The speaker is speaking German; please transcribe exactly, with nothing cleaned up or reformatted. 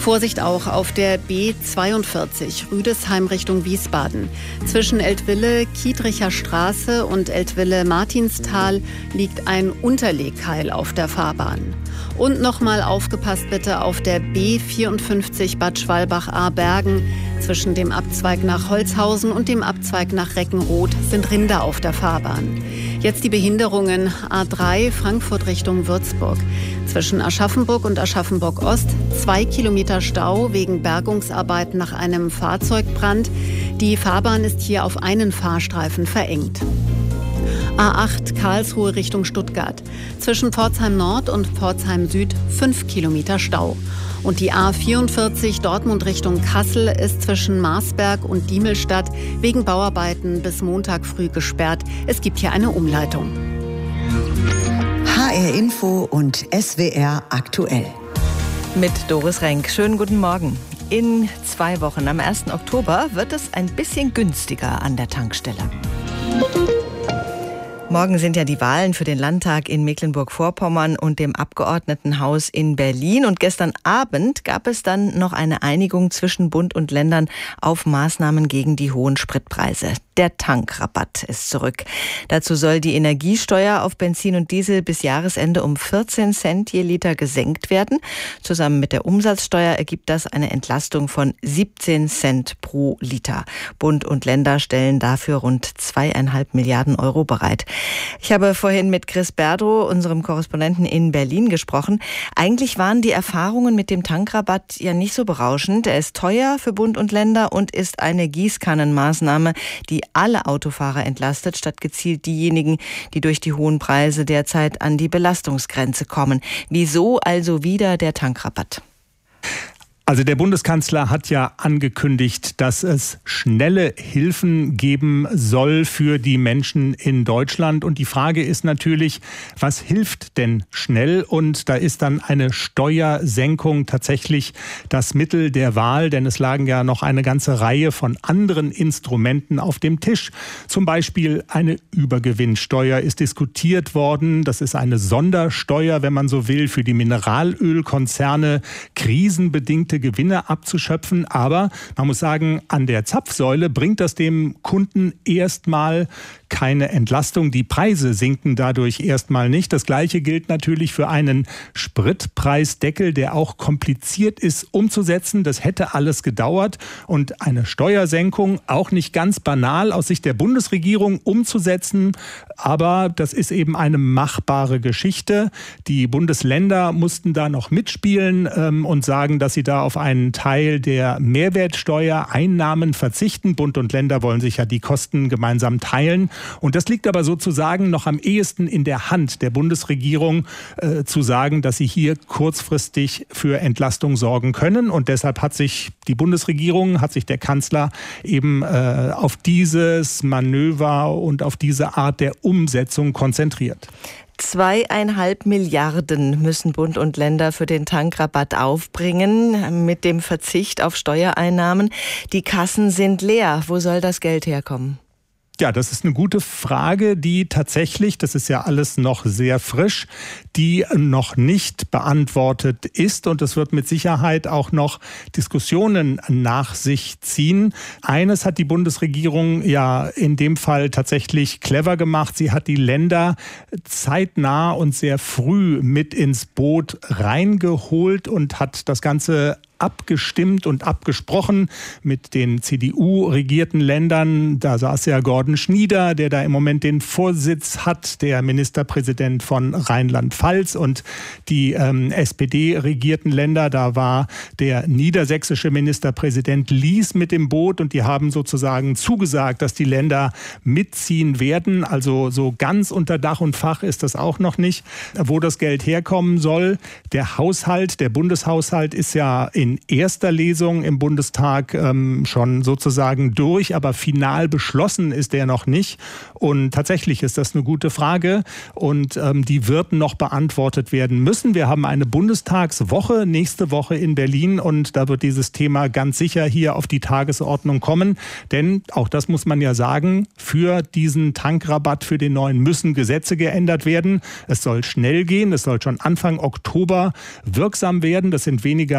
Vorsicht auch auf der B zweiundvierzig Rüdesheim Richtung Wiesbaden. Zwischen Eltville-Kiedricher Straße und Eltville-Martinstal liegt ein Unterlegkeil auf der Fahrbahn. Und nochmal aufgepasst bitte auf der B vierundfünfzig Bad Schwalbach-Ahrbergen. Zwischen dem Abzweig nach Holzhausen und dem Abzweig nach Reckenroth sind Rinder auf der Fahrbahn. Jetzt die Behinderungen. A drei Frankfurt Richtung Würzburg. Zwischen Aschaffenburg und Aschaffenburg-Ost zwei Kilometer Stau wegen Bergungsarbeiten nach einem Fahrzeugbrand. Die Fahrbahn ist hier auf einen Fahrstreifen verengt. A acht Karlsruhe Richtung Stuttgart. Zwischen Pforzheim Nord und Pforzheim Süd fünf Kilometer Stau. Und die A vierundvierzig Dortmund Richtung Kassel ist zwischen Marsberg und Diemelstadt wegen Bauarbeiten bis Montag früh gesperrt. Es gibt hier eine Umleitung. H R Info und S W R aktuell. Mit Doris Renk. Schönen guten Morgen. In zwei Wochen, am ersten Oktober, wird es ein bisschen günstiger an der Tankstelle. Morgen sind ja die Wahlen für den Landtag in Mecklenburg-Vorpommern und dem Abgeordnetenhaus in Berlin. Und gestern Abend gab es dann noch eine Einigung zwischen Bund und Ländern auf Maßnahmen gegen die hohen Spritpreise. Der Tankrabatt ist zurück. Dazu soll die Energiesteuer auf Benzin und Diesel bis Jahresende um vierzehn Cent je Liter gesenkt werden. Zusammen mit der Umsatzsteuer ergibt das eine Entlastung von siebzehn Cent pro Liter. Bund und Länder stellen dafür rund zweieinhalb Milliarden Euro bereit. Ich habe vorhin mit Chris Berdrow, unserem Korrespondenten in Berlin, gesprochen. Eigentlich waren die Erfahrungen mit dem Tankrabatt ja nicht so berauschend. Er ist teuer für Bund und Länder und ist eine Gießkannenmaßnahme, die alle Autofahrer entlastet, statt gezielt diejenigen, die durch die hohen Preise derzeit an die Belastungsgrenze kommen. Wieso also wieder der Tankrabatt? Also der Bundeskanzler hat ja angekündigt, dass es schnelle Hilfen geben soll für die Menschen in Deutschland. Und die Frage ist natürlich, was hilft denn schnell? Und da ist dann eine Steuersenkung tatsächlich das Mittel der Wahl. Denn es lagen ja noch eine ganze Reihe von anderen Instrumenten auf dem Tisch. Zum Beispiel eine Übergewinnsteuer ist diskutiert worden. Das ist eine Sondersteuer, wenn man so will, für die Mineralölkonzerne, krisenbedingte Gewinne abzuschöpfen. Aber man muss sagen, an der Zapfsäule bringt das dem Kunden erstmal keine Entlastung. Die Preise sinken dadurch erstmal nicht. Das Gleiche gilt natürlich für einen Spritpreisdeckel, der auch kompliziert ist umzusetzen. Das hätte alles gedauert. Und eine Steuersenkung, auch nicht ganz banal aus Sicht der Bundesregierung umzusetzen. Aber das ist eben eine machbare Geschichte. Die Bundesländer mussten da noch mitspielen ähm, und sagen, dass sie da auf einen Teil der Mehrwertsteuereinnahmen verzichten. Bund und Länder wollen sich ja die Kosten gemeinsam teilen. Und das liegt aber sozusagen noch am ehesten in der Hand der Bundesregierung, äh, zu sagen, dass sie hier kurzfristig für Entlastung sorgen können. Und deshalb hat sich die Bundesregierung, hat sich der Kanzler eben äh, auf dieses Manöver und auf diese Art der Umsetzung konzentriert. Zweieinhalb Milliarden müssen Bund und Länder für den Tankrabatt aufbringen, mit dem Verzicht auf Steuereinnahmen. Die Kassen sind leer. Wo soll das Geld herkommen? Ja, das ist eine gute Frage, die tatsächlich, das ist ja alles noch sehr frisch, die noch nicht beantwortet ist. Und es wird mit Sicherheit auch noch Diskussionen nach sich ziehen. Eines hat die Bundesregierung ja in dem Fall tatsächlich clever gemacht. Sie hat die Länder zeitnah und sehr früh mit ins Boot reingeholt und hat das Ganze abgestimmt und abgesprochen mit den C D U-regierten Ländern. Da saß ja Gordon Schnieder, der da im Moment den Vorsitz hat, der Ministerpräsident von Rheinland-Pfalz, und die ähm, S P D-regierten Länder. Da war der niedersächsische Ministerpräsident Lies mit im Boot und die haben sozusagen zugesagt, dass die Länder mitziehen werden. Also so ganz unter Dach und Fach ist das auch noch nicht, wo das Geld herkommen soll. Der Haushalt, der Bundeshaushalt ist ja in erster Lesung im Bundestag ähm, schon sozusagen durch, aber final beschlossen ist der noch nicht. Und tatsächlich ist das eine gute Frage und ähm, die wird noch beantwortet werden müssen. Wir haben eine Bundestagswoche nächste Woche in Berlin und da wird dieses Thema ganz sicher hier auf die Tagesordnung kommen. Denn auch das muss man ja sagen, für diesen Tankrabatt, für den neuen müssen Gesetze geändert werden. Es soll schnell gehen, es soll schon Anfang Oktober wirksam werden. Das sind weniger